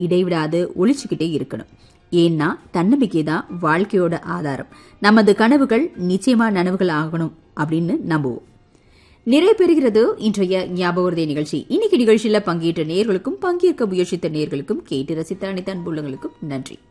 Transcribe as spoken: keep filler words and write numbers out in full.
இடைவிடாது ஒழிச்சுக்கிட்டே இருக்கணும். ஏன்னா தன்னம்பிக்கை தான் வாழ்க்கையோட ஆதாரம். நமது கனவுகள் நிச்சயமா நனவுகள் ஆகணும் அப்படின்னு நம்புவோம். நிறைய பெறுகிறது இன்றைய ஞாபக நிகழ்ச்சி. இன்னைக்கு நிகழ்ச்சியில பங்கேற்ற நேயர்களுக்கும் பங்கேற்க முயற்சித்த நேயர்களுக்கும் கேட்டு ரசித்த அனைத்து அன்புள்ளங்களுக்கும் நன்றி.